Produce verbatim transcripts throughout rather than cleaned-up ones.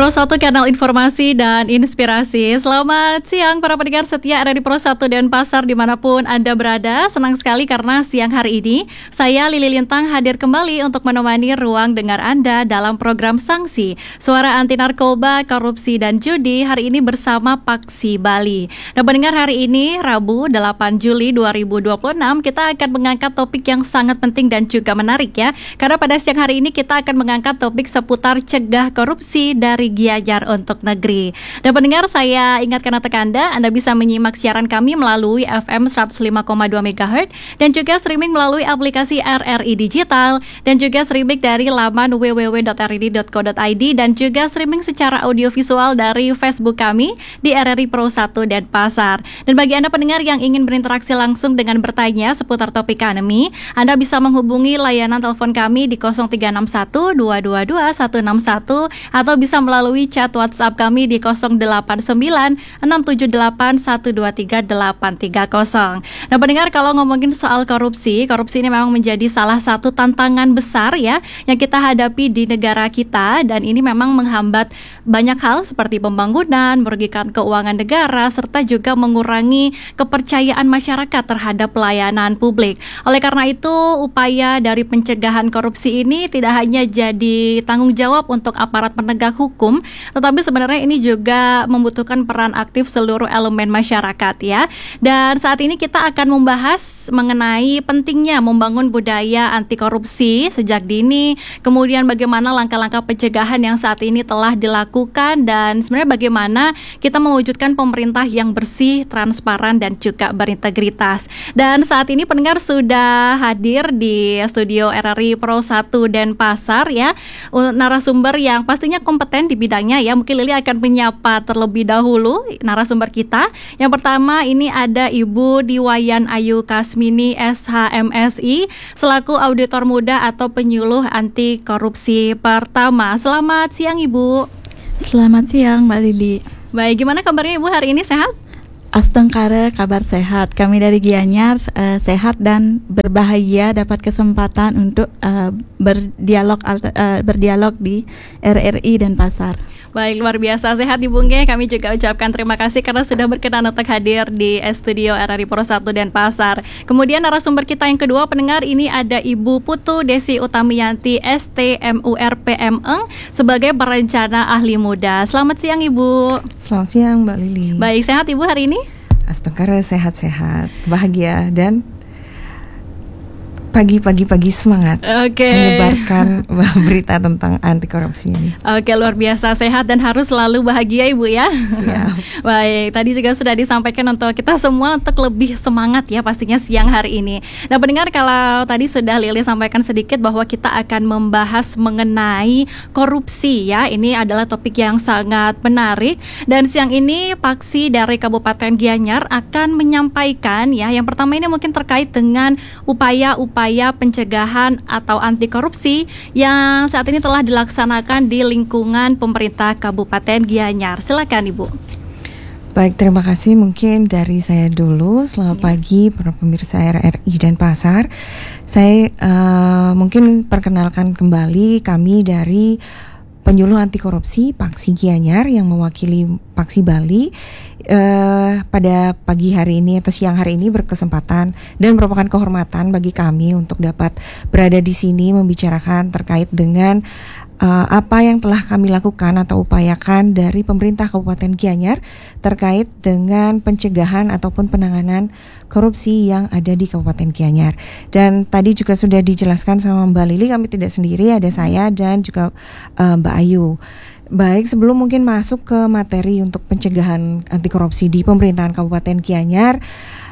Pro satu Kanal Informasi dan Inspirasi. Selamat siang para pendengar setia R R I Pro satu Denpasar dimanapun Anda berada. Senang sekali karena siang hari ini saya Lili Lintang hadir kembali untuk menemani ruang dengar Anda dalam program Sanksi Suara Anti Narkoba, Korupsi dan Judi hari ini bersama Paksi Bali. Nah pendengar, hari ini Rabu delapan Juli dua ribu dua puluh enam kita akan mengangkat topik yang sangat penting dan juga menarik ya. Karena pada siang hari ini kita akan mengangkat topik seputar cegah korupsi dari Gianyar untuk negeri. Dan pendengar, saya ingatkan untuk Anda, Anda bisa menyimak siaran kami melalui F M seratus lima koma dua megahertz dan juga streaming melalui aplikasi R R I Digital dan juga streaming dari laman w w w dot r r i dot co dot i d dan juga streaming secara audiovisual dari Facebook kami di R R I Pro satu Denpasar. Dan bagi Anda pendengar yang ingin berinteraksi langsung dengan bertanya seputar topik kami, Anda bisa menghubungi layanan telepon kami di nol tiga enam satu dua dua dua satu enam satu atau bisa melalui chat WhatsApp kami di nol delapan sembilan enam tujuh delapan satu dua tiga delapan tiga nol. Nah pendengar, kalau ngomongin soal korupsi, korupsi ini memang menjadi salah satu tantangan besar ya yang kita hadapi di negara kita, dan ini memang menghambat banyak hal seperti pembangunan, merugikan keuangan negara, serta juga mengurangi kepercayaan masyarakat terhadap pelayanan publik. Oleh karena itu, upaya dari pencegahan korupsi ini tidak hanya jadi tanggung jawab untuk aparat penegak hukum, tetapi sebenarnya ini juga membutuhkan peran aktif seluruh elemen masyarakat ya. Dan saat ini kita akan membahas mengenai pentingnya membangun budaya anti korupsi sejak dini, kemudian bagaimana langkah-langkah pencegahan yang saat ini telah dilakukan, dan sebenarnya bagaimana kita mewujudkan pemerintah yang bersih, transparan dan juga berintegritas. Dan saat ini pendengar sudah hadir di studio R R I Pro satu Denpasar ya, narasumber yang pastinya kompeten di bidangnya ya. Mungkin Lili akan menyapa terlebih dahulu narasumber kita. Yang pertama ini ada Ibu Diwayan Ayu Kasmini S H M S I selaku auditor muda atau penyuluh anti korupsi pertama. Selamat siang Ibu. Selamat siang Mbak Lili. Baik, gimana kabarnya Ibu hari ini, sehat? Astengkara, kabar sehat. Kami dari Gianyar uh, sehat dan berbahagia dapat kesempatan untuk uh, berdialog uh, berdialog di R R I Denpasar. Baik, luar biasa sehat Ibu nge. Kami juga ucapkan terima kasih karena sudah berkenan untuk hadir di studio R R I Pro satu Denpasar. Kemudian narasumber kita yang kedua pendengar ini ada Ibu Putu Desi Utamiyanti S T M U R P M Eng sebagai perencana ahli muda. Selamat siang Ibu. Selamat siang Mbak Lili. Baik, sehat Ibu hari ini? Astagfirullah, sehat-sehat, bahagia dan pagi-pagi-pagi semangat okay. menyebarkan berita tentang anti korupsi ini. Oke, luar biasa sehat dan harus selalu bahagia Ibu ya. Siap. Baik, tadi juga sudah disampaikan untuk kita semua untuk lebih semangat ya pastinya siang hari ini. Nah pendengar, kalau tadi sudah Lili sampaikan sedikit bahwa kita akan membahas mengenai korupsi ya. Ini adalah topik yang sangat menarik, dan siang ini Paksi dari Kabupaten Gianyar akan menyampaikan ya. Yang pertama ini mungkin terkait dengan upaya-upaya upaya pencegahan atau anti korupsi yang saat ini telah dilaksanakan di lingkungan pemerintah Kabupaten Gianyar. Silakan Ibu. Baik, terima kasih. Mungkin dari saya dulu. Selamat ya. Pagi para pemirsa R R I Denpasar. Saya uh, mungkin perkenalkan kembali kami dari penyuluh anti korupsi Paksi Gianyar yang mewakili Paksi Bali. Uh, pada pagi hari ini atau siang hari ini berkesempatan dan merupakan kehormatan bagi kami untuk dapat berada di sini membicarakan terkait dengan uh, apa yang telah kami lakukan atau upayakan dari pemerintah Kabupaten Gianyar terkait dengan pencegahan ataupun penanganan korupsi yang ada di Kabupaten Gianyar. Dan tadi juga sudah dijelaskan sama Mbak Lili, kami tidak sendiri, ada saya dan juga uh, Mbak Ayu. Baik, sebelum mungkin masuk ke materi untuk pencegahan anti korupsi di pemerintahan Kabupaten Gianyar,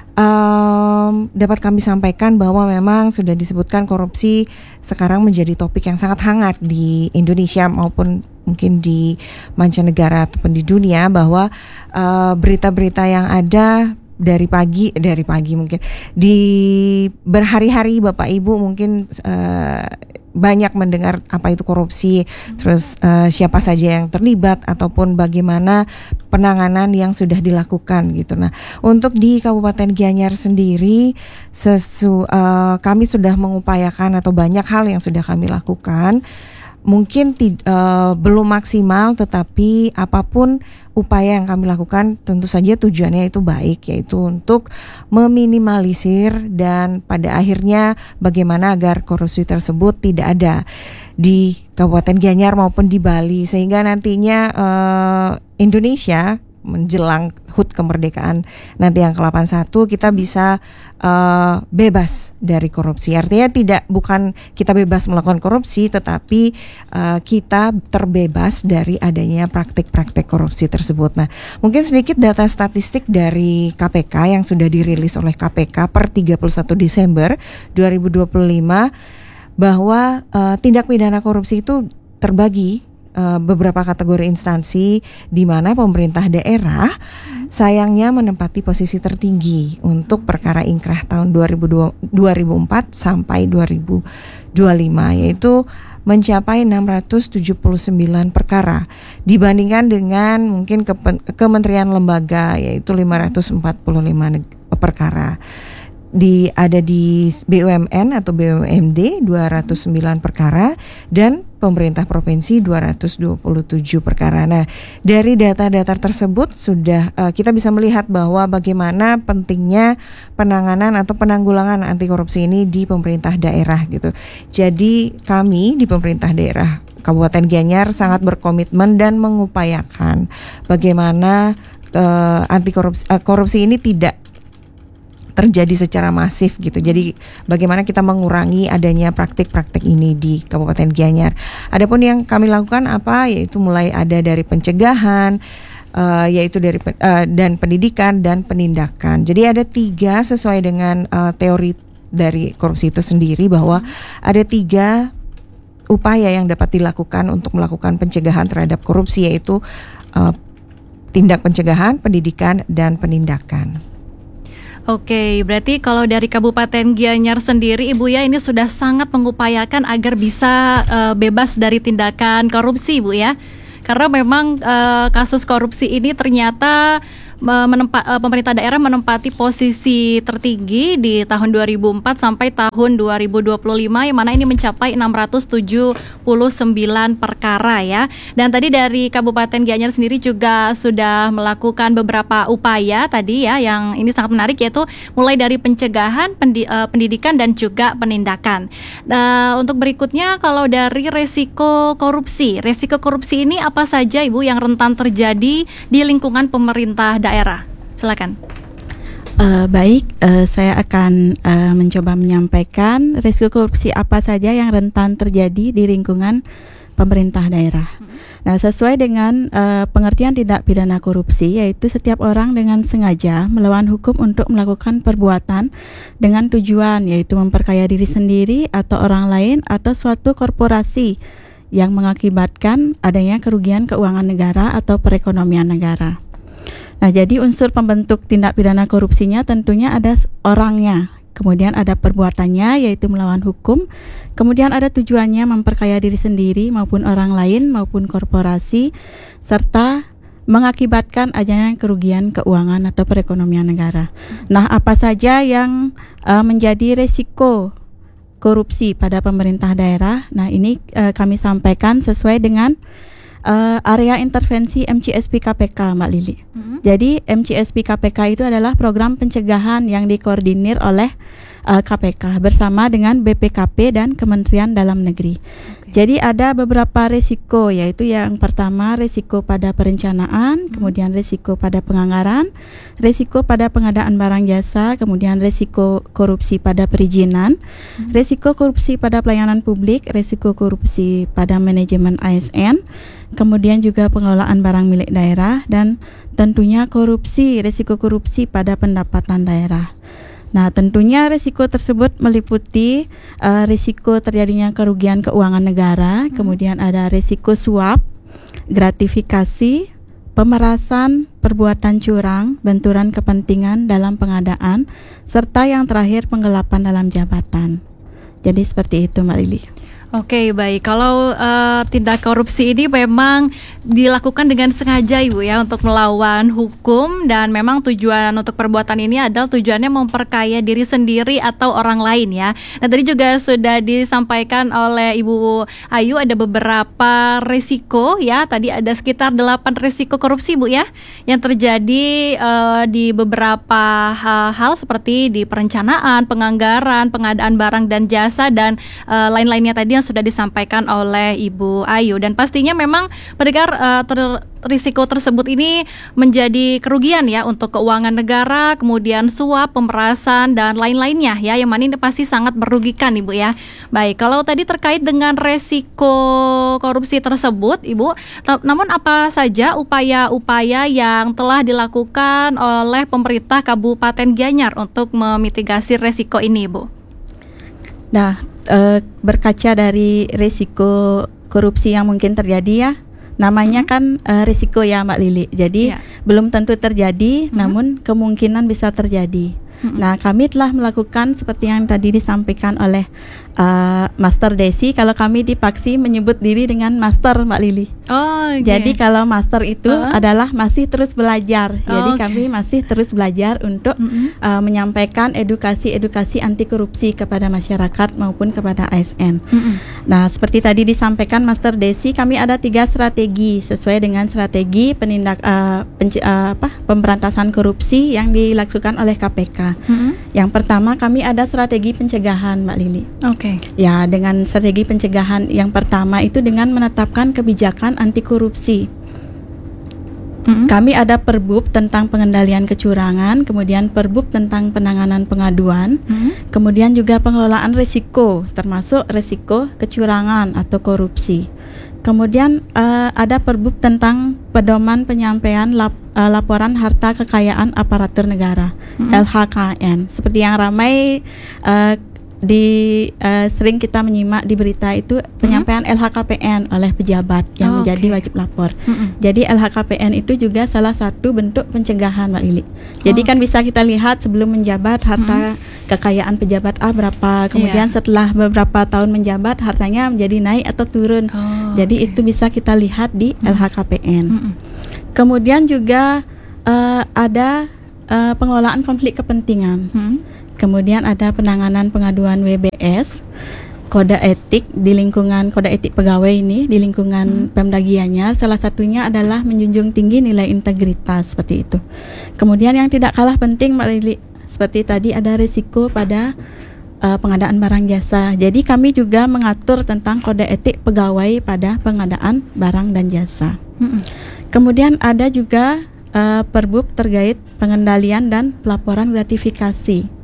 um, dapat kami sampaikan bahwa memang sudah disebutkan korupsi sekarang menjadi topik yang sangat hangat di Indonesia maupun mungkin di mancanegara ataupun di dunia, bahwa uh, berita-berita yang ada dari pagi dari pagi mungkin di berhari-hari Bapak Ibu mungkin uh, banyak mendengar apa itu korupsi, terus uh, siapa saja yang terlibat ataupun bagaimana penanganan yang sudah dilakukan gitu. Nah, untuk di Kabupaten Gianyar sendiri, sesu, uh, kami sudah mengupayakan atau banyak hal yang sudah kami lakukan. mungkin tid- uh, belum maksimal, tetapi apapun upaya yang kami lakukan tentu saja tujuannya itu baik, yaitu untuk meminimalisir dan pada akhirnya bagaimana agar korupsi tersebut tidak ada di Kabupaten Gianyar maupun di Bali, sehingga nantinya uh, Indonesia menjelang H U T kemerdekaan nanti yang ke delapan puluh satu kita bisa uh, bebas dari korupsi. Artinya tidak bukan kita bebas melakukan korupsi, tetapi uh, kita terbebas dari adanya praktik-praktik korupsi tersebut. Nah, mungkin sedikit data statistik dari K P K yang sudah dirilis oleh K P K per tiga puluh satu Desember dua ribu dua puluh lima bahwa uh, tindak pidana korupsi itu terbagi beberapa kategori instansi di mana pemerintah daerah sayangnya menempati posisi tertinggi untuk perkara ingkrah tahun dua ribu empat sampai dua ribu dua puluh lima, yaitu mencapai enam ratus tujuh puluh sembilan perkara dibandingkan dengan mungkin ke- kementerian lembaga yaitu lima ratus empat puluh lima neg- perkara. Di ada di B U M N atau B U M D dua ratus sembilan perkara dan pemerintah provinsi dua ratus dua puluh tujuh perkara. Nah, dari data-data tersebut sudah uh, kita bisa melihat bahwa bagaimana pentingnya penanganan atau penanggulangan anti korupsi ini di pemerintah daerah gitu. Jadi kami di pemerintah daerah Kabupaten Gianyar sangat berkomitmen dan mengupayakan bagaimana uh, anti korupsi uh, korupsi ini tidak terjadi secara masif gitu. Jadi bagaimana kita mengurangi adanya praktik-praktik ini di Kabupaten Gianyar. Adapun yang kami lakukan apa, yaitu mulai ada dari pencegahan, uh, yaitu dari uh, dan pendidikan dan penindakan. Jadi ada tiga sesuai dengan uh, teori dari korupsi itu sendiri, bahwa ada tiga upaya yang dapat dilakukan untuk melakukan pencegahan terhadap korupsi, yaitu uh, tindak pencegahan, pendidikan, dan penindakan. Oke, berarti kalau dari Kabupaten Gianyar sendiri, Ibu ya, ini sudah sangat mengupayakan agar bisa uh, bebas dari tindakan korupsi, Bu ya. Karena memang uh, kasus korupsi ini ternyata menempa, uh, pemerintah daerah menempati posisi tertinggi di tahun dua ribu empat sampai tahun dua ribu dua puluh lima, yang mana ini mencapai enam ratus tujuh puluh sembilan perkara ya. Dan tadi dari Kabupaten Gianyar sendiri juga sudah melakukan beberapa upaya tadi ya, yang ini sangat menarik, yaitu mulai dari pencegahan, pendi, uh, pendidikan, dan juga penindakan. Nah, untuk berikutnya, kalau dari resiko korupsi, resiko korupsi ini apa saja Ibu yang rentan terjadi di lingkungan pemerintah daerah? daerah. Silakan. Uh, baik, uh, saya akan uh, mencoba menyampaikan risiko korupsi apa saja yang rentan terjadi di lingkungan pemerintah daerah. Hmm. Nah, sesuai dengan uh, pengertian tindak pidana korupsi, yaitu setiap orang dengan sengaja melawan hukum untuk melakukan perbuatan dengan tujuan, yaitu memperkaya diri sendiri atau orang lain atau suatu korporasi yang mengakibatkan adanya kerugian keuangan negara atau perekonomian negara. Nah, jadi unsur pembentuk tindak pidana korupsinya tentunya ada orangnya, kemudian ada perbuatannya yaitu melawan hukum, kemudian ada tujuannya memperkaya diri sendiri maupun orang lain maupun korporasi, serta mengakibatkan adanya kerugian keuangan atau perekonomian negara. Nah, apa saja yang uh, menjadi resiko korupsi pada pemerintah daerah? Nah, ini uh, kami sampaikan sesuai dengan Uh, area intervensi M C S P K P K, Mbak Lili. Mm-hmm. Jadi M C S P K P K itu adalah program pencegahan yang dikoordinir oleh uh, K P K bersama dengan B P K P dan Kementerian Dalam Negeri. Okay. Jadi ada beberapa risiko, yaitu yang pertama risiko pada perencanaan, mm-hmm. kemudian risiko pada penganggaran, risiko pada pengadaan barang jasa, kemudian risiko korupsi pada perizinan, mm-hmm. risiko korupsi pada pelayanan publik, risiko korupsi pada manajemen A S N, kemudian juga pengelolaan barang milik daerah, dan tentunya korupsi, risiko korupsi pada pendapatan daerah. Nah, tentunya risiko tersebut meliputi uh, risiko terjadinya kerugian keuangan negara, hmm. kemudian ada risiko suap, gratifikasi, pemerasan, perbuatan curang, benturan kepentingan dalam pengadaan, serta yang terakhir penggelapan dalam jabatan. Jadi seperti itu, Mbak Lili. Oke, baik. Kalau uh, tindak korupsi ini memang dilakukan dengan sengaja, Ibu, ya, untuk melawan hukum, dan memang tujuan untuk perbuatan ini adalah tujuannya memperkaya diri sendiri atau orang lain, ya. Nah, tadi juga sudah disampaikan oleh Ibu Ayu ada beberapa risiko, ya. Tadi ada sekitar delapan risiko korupsi, Bu, ya, yang terjadi uh, di beberapa hal-hal seperti di perencanaan, penganggaran, pengadaan barang dan jasa, dan uh, lain-lainnya tadi yang sudah disampaikan oleh Ibu Ayu. Dan pastinya memang pendengar uh, ter- risiko tersebut ini menjadi kerugian, ya, untuk keuangan negara, kemudian suap, pemerasan, dan lain-lainnya, ya, yang mana ini pasti sangat merugikan, Ibu, ya. Baik, kalau tadi terkait dengan resiko korupsi tersebut, Ibu, t- namun apa saja upaya-upaya yang telah dilakukan oleh pemerintah Kabupaten Gianyar untuk memitigasi resiko ini, Ibu? Nah, e, berkaca dari risiko korupsi yang mungkin terjadi, ya, namanya hmm. kan e, risiko, ya, Mbak Lili. Jadi ya. belum tentu terjadi, hmm. namun kemungkinan bisa terjadi. Hmm. Nah, kami telah melakukan seperti yang tadi disampaikan oleh uh, Master Desi. Kalau kami di Paksi menyebut diri dengan Master, Mbak Lili. Oh, okay. Jadi kalau Master itu uh. adalah masih terus belajar. Oh, Jadi okay. kami masih terus belajar untuk mm-hmm. uh, menyampaikan edukasi-edukasi anti korupsi kepada masyarakat maupun kepada A S N. Mm-hmm. Nah, seperti tadi disampaikan Master Desi, kami ada tiga strategi sesuai dengan strategi penindak uh, penc- uh, apa, pemberantasan korupsi yang dilakukan oleh K P K. Mm-hmm. Yang pertama, kami ada strategi pencegahan, Mbak Lili. Oke. Okay. Ya, dengan strategi pencegahan yang pertama itu dengan menetapkan kebijakan anti korupsi. Mm-hmm. Kami ada Perbub tentang pengendalian kecurangan, kemudian Perbub tentang penanganan pengaduan, mm-hmm. kemudian juga pengelolaan risiko, termasuk risiko kecurangan atau korupsi. Kemudian uh, ada Perbub tentang pedoman penyampaian lap, uh, laporan harta kekayaan aparatur negara, mm-hmm. L H K N. Seperti yang ramai uh, di uh, sering kita menyimak di berita itu penyampaian mm-hmm. L H K P N oleh pejabat yang oh, menjadi okay. wajib lapor. Mm-hmm. Jadi L H K P N itu juga salah satu bentuk pencegahan, Mbak Lili. Jadi oh. kan bisa kita lihat sebelum menjabat harta mm-hmm. kekayaan pejabat A berapa, kemudian yeah. setelah beberapa tahun menjabat hartanya menjadi naik atau turun. Oh, Jadi okay. itu bisa kita lihat di mm-hmm. L H K P N. Mm-hmm. Kemudian juga uh, ada uh, pengelolaan konflik kepentingan. Mm-hmm. Kemudian ada penanganan pengaduan W B S, kode etik di lingkungan kode etik pegawai ini di lingkungan hmm. Pemda Gianyar. Salah satunya adalah menjunjung tinggi nilai integritas, seperti itu. Kemudian yang tidak kalah penting, Mbak Lili, seperti tadi ada risiko pada uh, pengadaan barang jasa. Jadi kami juga mengatur tentang kode etik pegawai pada pengadaan barang dan jasa. Hmm. Kemudian ada juga uh, Perbub terkait pengendalian dan pelaporan gratifikasi.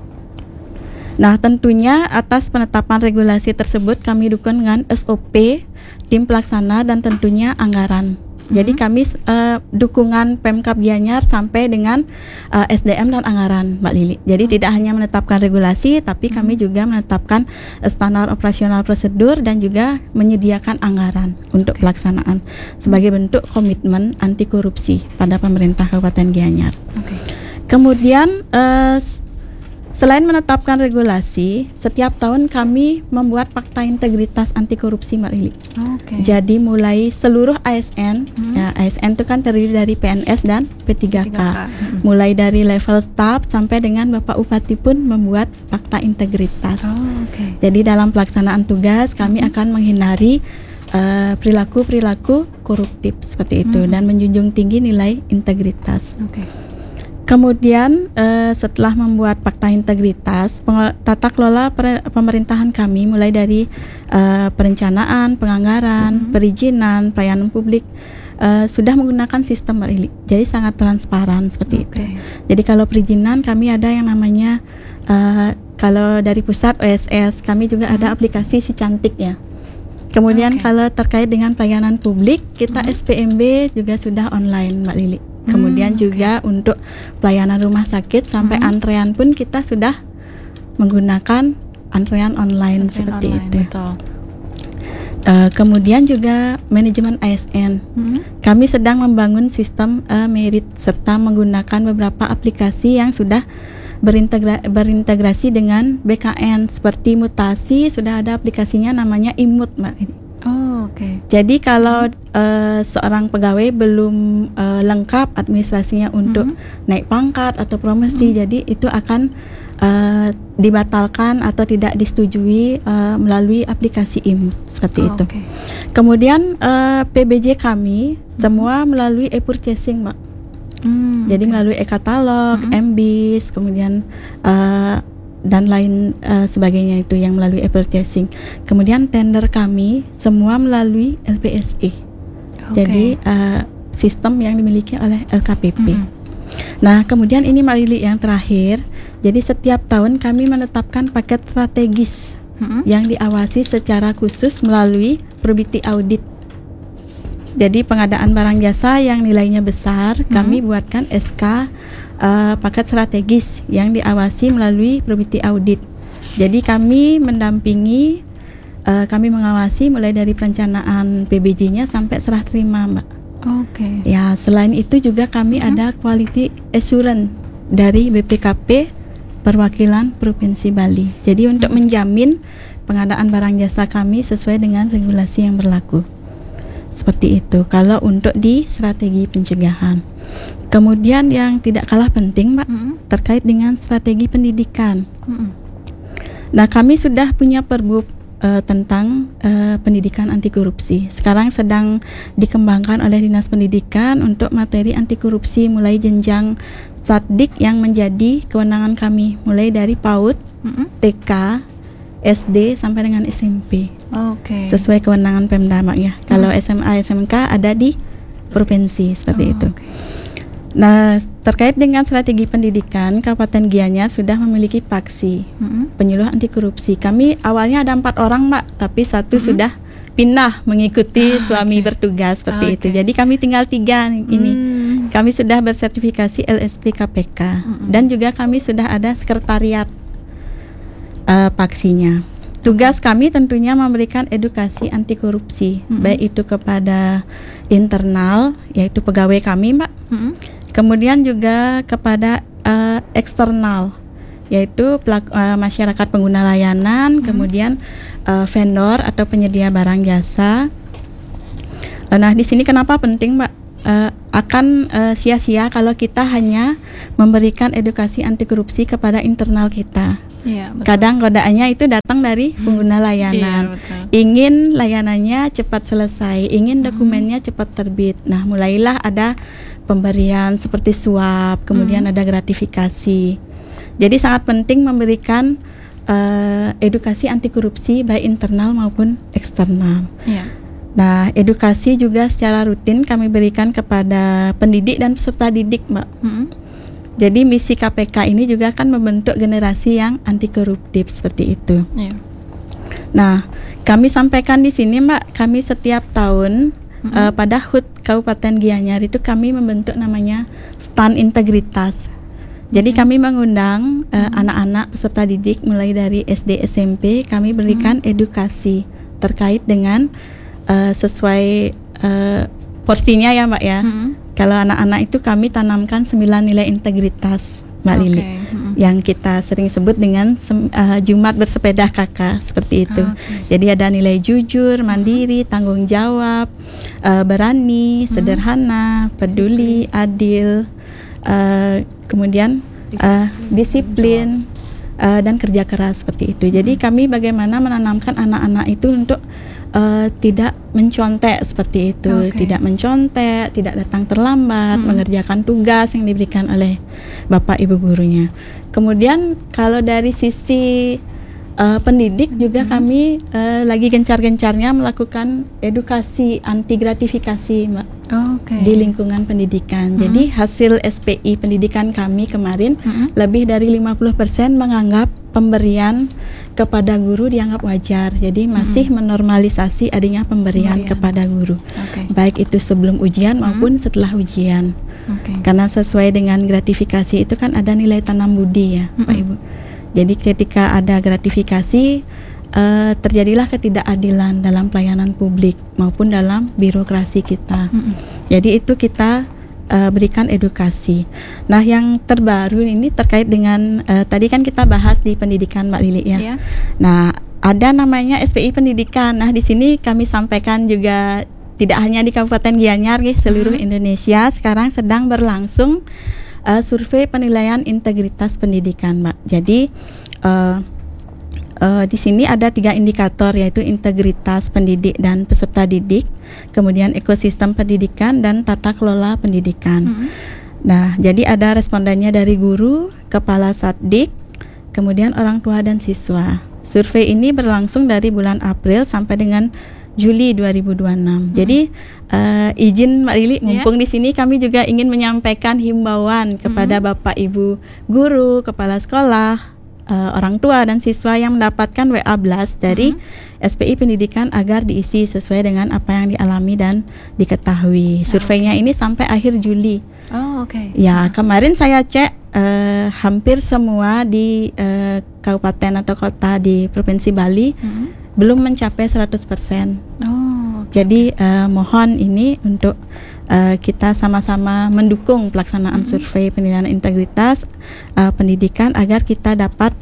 Nah, tentunya atas penetapan regulasi tersebut kami dukung dengan S O P, tim pelaksana, dan tentunya anggaran. Mm-hmm. Jadi kami uh, dukungan Pemkab Gianyar sampai dengan uh, S D M dan anggaran, Mbak Lili. Jadi mm-hmm. tidak hanya menetapkan regulasi, tapi mm-hmm. kami juga menetapkan uh, standar operasional prosedur dan juga menyediakan anggaran untuk okay. pelaksanaan sebagai bentuk komitmen anti korupsi pada pemerintah Kabupaten Gianyar. Okay. Kemudian uh, selain menetapkan regulasi, setiap tahun kami membuat fakta integritas anti korupsi, Mbak Lili. Okay. Jadi mulai seluruh A S N, hmm. ya, A S N itu kan terdiri dari P N S dan P tiga K. Hmm. Mulai dari level staf sampai dengan Bapak Upati pun membuat fakta integritas. Oh, okay. Jadi dalam pelaksanaan tugas kami hmm. akan menghindari uh, perilaku-perilaku koruptif seperti itu hmm. dan menjunjung tinggi nilai integritas. Okay. Kemudian uh, setelah membuat fakta integritas, peng- tata kelola per- pemerintahan kami mulai dari uh, perencanaan, penganggaran, mm-hmm. perizinan, pelayanan publik uh, sudah menggunakan sistem, Mbak Lili. Jadi sangat transparan seperti okay. itu. Jadi kalau perizinan kami ada yang namanya uh, kalau dari pusat O S S kami juga mm-hmm. ada aplikasi Si Cantik, ya. Kemudian okay. kalau terkait dengan pelayanan publik kita mm-hmm. S P M B juga sudah online, Mbak Lili. Kemudian hmm, juga okay. untuk pelayanan rumah sakit sampai hmm. antrean pun kita sudah menggunakan antrean online antrean seperti online, itu. Betul. Uh, kemudian juga manajemen A S N. Hmm. Kami sedang membangun sistem uh, merit serta menggunakan beberapa aplikasi yang sudah berintegra- berintegrasi dengan B K N seperti mutasi, sudah ada aplikasinya namanya Imut, Mbak. Oh, oke. Okay. Jadi kalau uh, seorang pegawai belum uh, lengkap administrasinya untuk mm-hmm. naik pangkat atau promosi, mm-hmm. jadi itu akan uh, dibatalkan atau tidak disetujui uh, melalui aplikasi Imut seperti oh, itu. Okay. Kemudian uh, P B J kami mm-hmm. semua melalui e-purchasing, Mbak. Mm, jadi okay. melalui e-katalog, mm-hmm. M B I S, kemudian uh, dan lain uh, sebagainya itu yang melalui e-purchasing. Kemudian tender kami semua melalui L P S E. Okay. Jadi uh, sistem yang dimiliki oleh L K P P. Mm-hmm. Nah, kemudian ini Mbak Lili yang terakhir. Jadi setiap tahun kami menetapkan paket strategis mm-hmm. yang diawasi secara khusus melalui probity audit. Jadi pengadaan barang jasa yang nilainya besar, mm-hmm. kami buatkan S K Uh, paket strategis yang diawasi melalui probity audit. Jadi kami mendampingi, uh, kami mengawasi mulai dari perencanaan P B J-nya sampai serah terima, Mbak. Oke. Okay. Ya, selain itu juga kami mm-hmm. ada quality assurance dari B P K P Perwakilan Provinsi Bali. Jadi untuk mm-hmm. menjamin pengadaan barang jasa kami sesuai dengan regulasi yang berlaku. Seperti itu kalau untuk di strategi pencegahan. Kemudian yang tidak kalah penting, Mbak, mm-hmm. terkait dengan strategi pendidikan. Mm-hmm. Nah, kami sudah punya perbub uh, tentang uh, pendidikan anti korupsi. Sekarang sedang dikembangkan oleh Dinas Pendidikan untuk materi anti korupsi mulai jenjang Satdik yang menjadi kewenangan kami, mulai dari PAUD, mm-hmm. T K, S D sampai dengan S M P. Oke. Okay. Sesuai kewenangan Pemda, Mbak, ya. Mm-hmm. Kalau S M A, S M K ada di provinsi seperti oh, itu. Okay. Nah, terkait dengan strategi pendidikan, Kabupaten Gianyar sudah memiliki paksi mm-hmm. penyuluh anti korupsi. Kami awalnya ada empat orang, Mbak, tapi satu mm-hmm. sudah pindah mengikuti ah, suami okay. bertugas seperti okay. itu. Jadi kami tinggal tiga ini. Mm. Kami sudah bersertifikasi L S P K P K mm-hmm. dan juga kami sudah ada sekretariat uh, paksinya. Tugas kami tentunya memberikan edukasi anti korupsi, mm-hmm. baik itu kepada internal, yaitu pegawai kami, Mbak. Mm-hmm. Kemudian juga kepada uh, eksternal, yaitu pelak- uh, masyarakat pengguna layanan, hmm. kemudian uh, vendor atau penyedia barang jasa. Uh, nah, di sini kenapa penting, Mbak? Uh, akan uh, sia-sia kalau kita hanya memberikan edukasi anti korupsi kepada internal kita. Iya, betul. Kadang godaannya itu datang dari pengguna layanan. Iya, ingin layanannya cepat selesai, ingin dokumennya hmm. cepat terbit. Nah, mulailah ada pemberian seperti suap, kemudian hmm. ada gratifikasi. Jadi sangat penting memberikan uh, edukasi anti korupsi baik internal maupun eksternal. Iya. Nah, edukasi juga secara rutin kami berikan kepada pendidik dan peserta didik, Mbak. Hmm. Jadi misi K P K ini juga akan membentuk generasi yang anti koruptif seperti itu. Iya. Nah, kami sampaikan di sini, Mbak, kami setiap tahun mm-hmm. uh, pada H U T Kabupaten Gianyar itu kami membentuk namanya stand integritas. Jadi mm-hmm. kami mengundang uh, mm-hmm. anak-anak peserta didik mulai dari S D S M P, kami berikan mm-hmm. edukasi terkait dengan uh, sesuai uh, porsinya ya, Mbak, ya. Mm-hmm. Kalau anak-anak itu kami tanamkan sembilan nilai integritas, Mbak okay. Lili, mm-hmm. yang kita sering sebut dengan sem- uh, Jumat bersepeda kakak seperti itu. Okay. Jadi ada nilai jujur, mandiri, mm-hmm. tanggung jawab, uh, berani, mm-hmm. sederhana, peduli, disiplin. adil, uh, kemudian uh, disiplin uh, dan kerja keras seperti itu. Jadi mm-hmm. kami bagaimana menanamkan anak-anak itu untuk Uh, tidak mencontek seperti itu, okay. tidak mencontek, tidak datang terlambat, hmm. mengerjakan tugas yang diberikan oleh bapak ibu gurunya. Kemudian kalau dari sisi uh, pendidik juga hmm. kami uh, lagi gencar-gencarnya melakukan edukasi anti gratifikasi, Mbak, okay. di lingkungan pendidikan. Hmm. Jadi hasil S P I pendidikan kami kemarin hmm. lebih dari lima puluh persen menganggap pemberian kepada guru dianggap wajar. Jadi masih hmm. menormalisasi adanya pemberian, pemberian kepada guru. Okay. Baik itu sebelum ujian hmm. maupun setelah ujian. Okay. Karena sesuai dengan gratifikasi itu kan ada nilai tanam budi ya, hmm. Pak Ibu. Jadi ketika ada gratifikasi uh, terjadilah ketidakadilan dalam pelayanan publik maupun dalam birokrasi kita. Hmm. Jadi itu kita uh, berikan edukasi. Nah, yang terbaru ini terkait dengan uh, tadi kan kita bahas di pendidikan Mbak Lili ya. Yeah. Nah, ada namanya S P I Pendidikan. Nah, di sini kami sampaikan juga tidak hanya di Kabupaten Gianyar, ya, seluruh hmm. Indonesia sekarang sedang berlangsung uh, survei penilaian integritas pendidikan, Mbak. Jadi uh, uh, di sini ada tiga indikator, yaitu integritas pendidik dan peserta didik, kemudian ekosistem pendidikan dan tata kelola pendidikan. Hmm. Nah, jadi ada respondennya dari guru, kepala satdik, kemudian orang tua dan siswa. Survei ini berlangsung dari bulan April sampai dengan Juli dua ribu dua puluh enam. Hmm. Jadi uh, izin Mbak Lili, mumpung yeah. di sini kami juga ingin menyampaikan himbauan kepada hmm. Bapak Ibu guru, kepala sekolah, uh, orang tua dan siswa yang mendapatkan W A blast dari hmm. S P I Pendidikan agar diisi sesuai dengan apa yang dialami dan diketahui. Surveinya ini sampai akhir Juli. Oh, oke. Okay. Ya, kemarin saya cek uh, hampir semua di uh, kabupaten atau kota di Provinsi Bali hmm. belum mencapai seratus persen. Oh, okay. Jadi uh, mohon ini untuk uh, kita sama-sama mendukung pelaksanaan mm-hmm. survei penilaian integritas uh, pendidikan agar kita dapat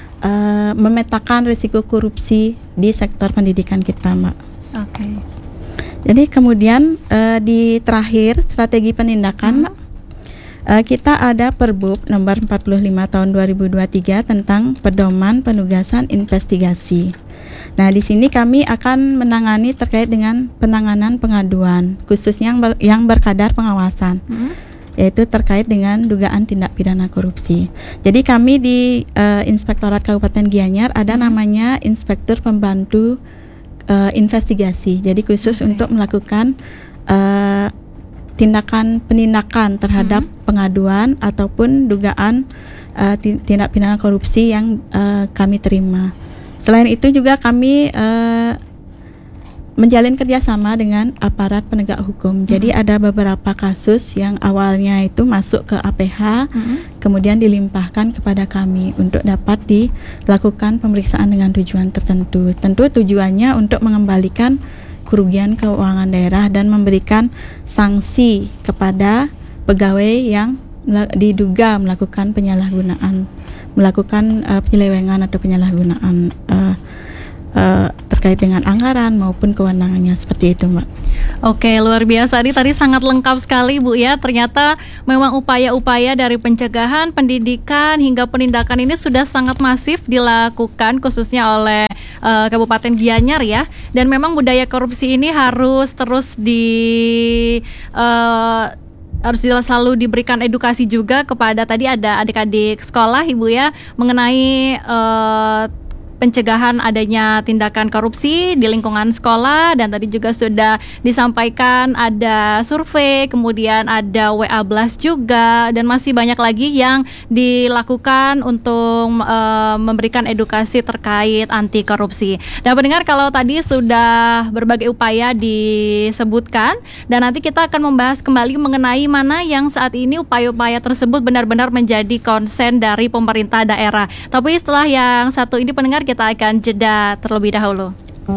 uh, memetakan risiko korupsi di sektor pendidikan kita, Mbak. Oke. Okay. Jadi kemudian uh, di terakhir strategi penindakan, mm-hmm. Uh, kita ada Perbub nomor empat puluh lima tahun dua ribu dua puluh tiga tentang pedoman penugasan investigasi. Nah, di sini kami akan menangani terkait dengan penanganan pengaduan, khususnya yang, ber, yang berkadar pengawasan, hmm. yaitu terkait dengan dugaan tindak pidana korupsi. Jadi kami di uh, Inspektorat Kabupaten Gianyar ada hmm. namanya Inspektur Pembantu uh, Investigasi. Jadi khusus okay. untuk melakukan uh, tindakan penindakan terhadap hmm. pengaduan ataupun dugaan uh, tindak pidana korupsi yang uh, kami terima. Selain itu juga kami uh, menjalin kerjasama dengan aparat penegak hukum. Mm-hmm. Jadi ada beberapa kasus yang awalnya itu masuk ke A P H, mm-hmm. kemudian dilimpahkan kepada kami untuk dapat dilakukan pemeriksaan dengan tujuan tertentu. Tentu tujuannya untuk mengembalikan kerugian keuangan daerah dan memberikan sanksi kepada pegawai yang diduga melakukan penyalahgunaan melakukan uh, penyelewengan atau penyalahgunaan uh, uh, terkait dengan anggaran maupun kewenangannya, seperti itu, Mbak. Oke, luar biasa. Ini tadi sangat lengkap sekali, Bu, ya. Ternyata memang upaya-upaya dari pencegahan, pendidikan hingga penindakan ini sudah sangat masif dilakukan khususnya oleh uh, Kabupaten Gianyar, ya. Dan memang budaya korupsi ini harus terus di uh, harus selalu diberikan edukasi juga kepada tadi ada adik-adik sekolah, Ibu, ya, mengenai uh, pencegahan adanya tindakan korupsi di lingkungan sekolah. Dan tadi juga sudah disampaikan ada survei, kemudian ada W A blast juga, dan masih banyak lagi yang dilakukan untuk uh, memberikan edukasi terkait anti korupsi. Dan pendengar, kalau tadi sudah berbagai upaya disebutkan, dan nanti kita akan membahas kembali mengenai mana yang saat ini upaya-upaya tersebut benar-benar menjadi konsen dari pemerintah daerah. Tapi setelah yang satu ini, pendengar, kita akan jeda terlebih dahulu.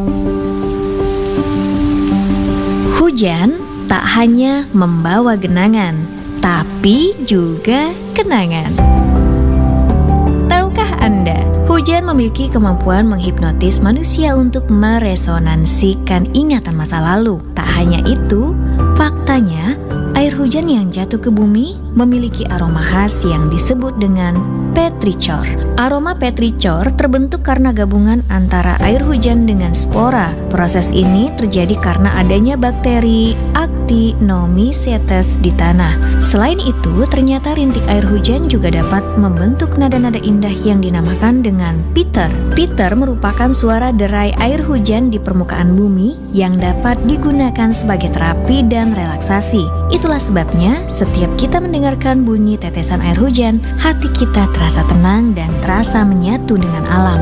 Hujan tak hanya membawa genangan, tapi juga kenangan. Tahukah Anda, hujan memiliki kemampuan menghipnotis manusia untuk meresonansikan ingatan masa lalu. Tak hanya itu, faktanya air hujan yang jatuh ke bumi memiliki aroma khas yang disebut dengan petrichor. Aroma petrichor terbentuk karena gabungan antara air hujan dengan spora. Proses ini terjadi karena adanya bakteri Actinomycetes di tanah. Selain itu, ternyata rintik air hujan juga dapat membentuk nada-nada indah yang dinamakan dengan pitter. Pitter merupakan suara derai air hujan di permukaan bumi yang dapat digunakan sebagai terapi dan relaksasi. Itulah sebabnya setiap kita mendengarkan bunyi tetesan air hujan, hati kita terasa tenang dan terasa menyatu dengan alam.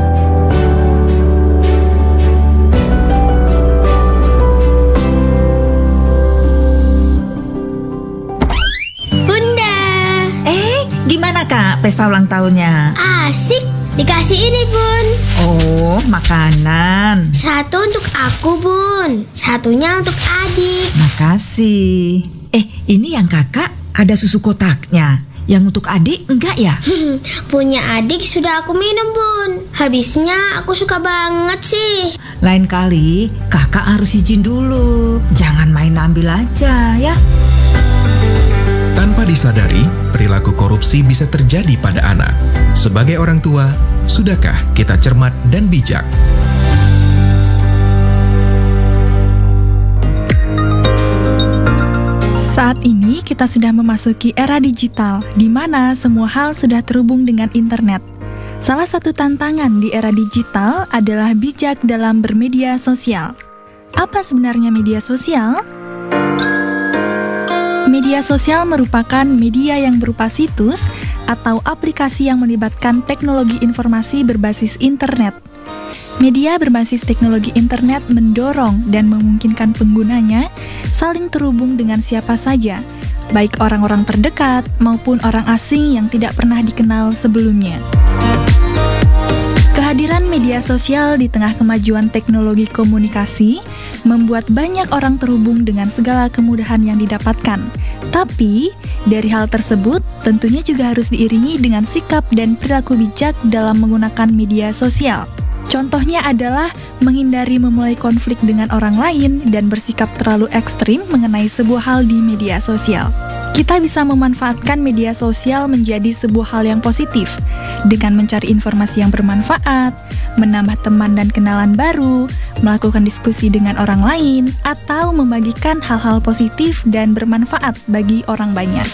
Bunda. Eh, gimana Kak pesta ulang tahunnya? Asik, dikasih ini Bun. Oh, makanan. Satu untuk aku Bun, satunya untuk adik. Makasih. Eh, ini yang kakak ada susu kotaknya. Yang untuk adik enggak ya? Punya adik sudah aku minum, Bun. Habisnya aku suka banget sih. Lain kali kakak harus izin dulu. Jangan main ambil aja ya. Tanpa disadari, perilaku korupsi bisa terjadi pada anak. Sebagai orang tua, sudahkah kita cermat dan bijak? Saat ini kita sudah memasuki era digital, di mana semua hal sudah terhubung dengan internet. Salah satu tantangan di era digital adalah bijak dalam bermedia sosial. Apa sebenarnya media sosial? Media sosial merupakan media yang berupa situs atau aplikasi yang melibatkan teknologi informasi berbasis internet. Media berbasis teknologi internet mendorong dan memungkinkan penggunanya saling terhubung dengan siapa saja, baik orang-orang terdekat maupun orang asing yang tidak pernah dikenal sebelumnya. Kehadiran media sosial di tengah kemajuan teknologi komunikasi membuat banyak orang terhubung dengan segala kemudahan yang didapatkan. Tapi, dari hal tersebut tentunya juga harus diiringi dengan sikap dan perilaku bijak dalam menggunakan media sosial. Contohnya adalah menghindari memulai konflik dengan orang lain dan bersikap terlalu ekstrim mengenai sebuah hal di media sosial. Kita bisa memanfaatkan media sosial menjadi sebuah hal yang positif dengan mencari informasi yang bermanfaat, menambah teman dan kenalan baru, melakukan diskusi dengan orang lain, atau membagikan hal-hal positif dan bermanfaat bagi orang banyak.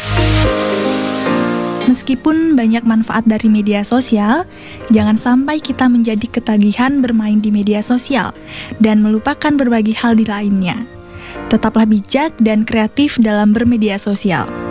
Meskipun banyak manfaat dari media sosial, jangan sampai kita menjadi ketagihan bermain di media sosial dan melupakan berbagai hal di lainnya. Tetaplah bijak dan kreatif dalam bermedia sosial.